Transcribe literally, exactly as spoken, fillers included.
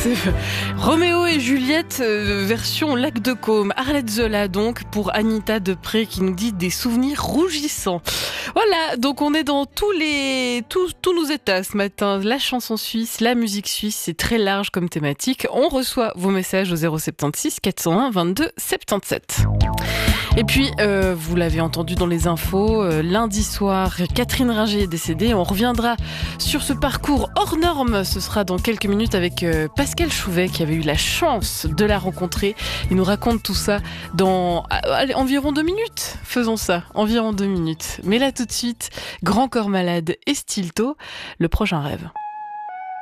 C'est Roméo et Juliette, euh, version Lac de Caume. Arlette Zola, donc, pour Anita Depré, qui nous dit des souvenirs rougissants. Voilà, donc on est dans tous les, tous, tous nos états ce matin. La chanson suisse, la musique suisse, c'est très large comme thématique. On reçoit vos messages au zéro soixante-seize quatre cent un vingt-deux soixante-dix-sept. Et puis, euh, vous l'avez entendu dans les infos, euh, lundi soir, Catherine Ringer est décédée. On reviendra sur ce parcours hors norme. Ce sera dans quelques minutes avec euh, Pascal Chouvet, qui avait eu la chance de la rencontrer. Il nous raconte tout ça dans allez, environ deux minutes. Faisons ça, environ deux minutes. Mais là, tout de suite, Grand Corps Malade et Stilto, le prochain rêve.